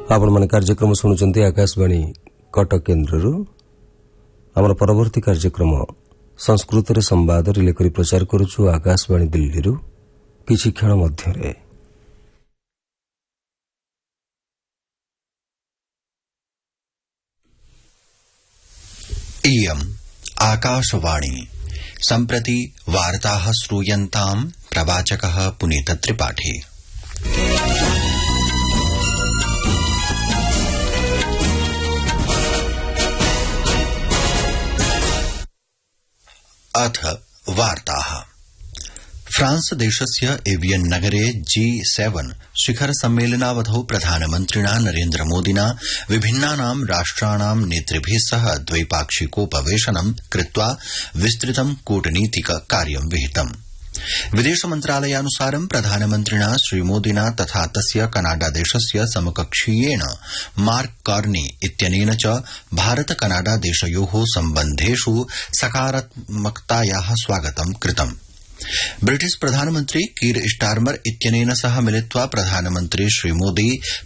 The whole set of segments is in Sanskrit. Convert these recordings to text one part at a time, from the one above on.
आपण माने कार्यक्रम सुनुचंती आकाशवाणी कटक केन्द्ररू आमर परवर्ती कार्यक्रम संस्कृत रे संवाद रिले करी प्रचार करूछु आकाशवाणी दिल्ली रु किछि क्षण मध्यरे। इयम् आकाशवाणी सम्प्रति वार्ताः श्रूयन्ताम् प्रवाचकः पुनीत त्रिपाठी। अथ वार्ताः। फ्रांस देशस्य एवियन नगरे G7 शिखर सम्मेलनावधौ प्रधानमन्त्रिणा नरेन्द्र मोदिना विभिन्नानां राष्ट्राणां नेतृभिः सह द्वैपाक्षिकोपवेशनं कृत्वा विस्तृतं कूटनीतिक कार्यं विहितम्। विदेश मन्त्रालयानुसारं प्रधानमन्त्रिणा श्रीमोदिना तथा तस्य कनाडा देशस्य समकक्षीयेण मार्क कार्नी इत्यनेन च भारत कनाडा देशयोः सम्बन्धेषु सकारात्मकतायाः स्वागतं कृतम्। ब्रिटिश प्रधानमन्त्री कीर स्टारमर इत्यनेन सह मिलित्वा प्रधानमन्त्री श्रीमोदी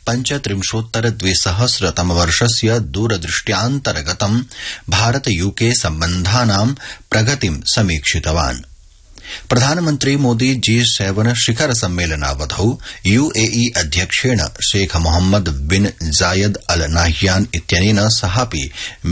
35-2000 दूरदृष्ट्यान्तर्गतं भारत यूके सम्बन्धानां प्रगतिं समीक्षितवान्। प्रधानमन्त्री मोदी G7 शिखर सम्मेलनावधौ UAE अध्यक्षेण शेख मोहम्मद बिन जायद अल नाह्यान इत्यनेन सहापि